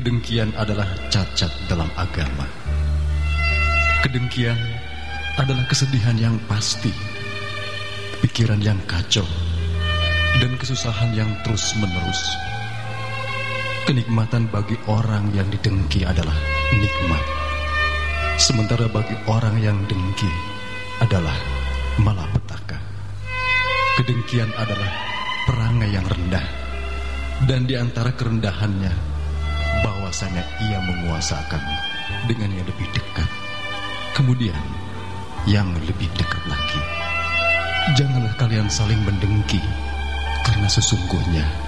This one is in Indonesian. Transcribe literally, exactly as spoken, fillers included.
Kedengkian adalah cacat dalam agama. Kedengkian adalah kesedihan yang pasti, pikiran yang kacau, dan kesusahan yang terus-menerus. Kenikmatan bagi orang yang didengki adalah nikmat, sementara bagi orang yang dengki adalah malapetaka. Kedengkian adalah perangai yang rendah, dan di antara kerendahannya, bahwasanya ia menguasakan dengan yang lebih dekat, kemudian yang lebih dekat lagi. Janganlah kalian saling mendengki, karena sesungguhnya